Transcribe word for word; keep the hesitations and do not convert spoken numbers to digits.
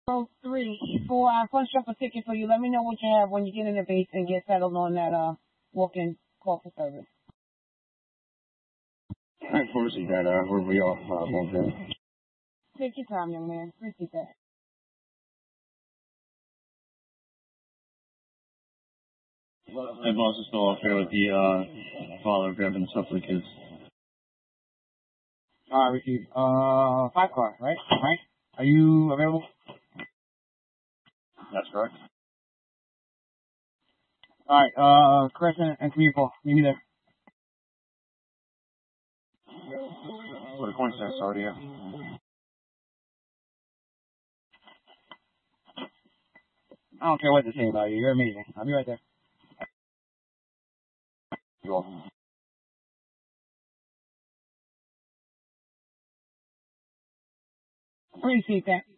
So three, for our fun shuffle ticket for you, let me know what you have when you get in the base and get settled on that uh walk-in call for service. I foresee that uh where we all uh won't be. Take your time, young man. Appreciate that. My boss is still off here with the uh father grabbing stuff for the kids. All right, Ricky. Uh, five car, right? Right? Are you available? That's correct. All right. Uh, Crescent and three four. Meet me there. What a coincidence, sorry, yeah. I don't care what they say about you. You're amazing. I'll be right there. You're welcome. Appreciate that.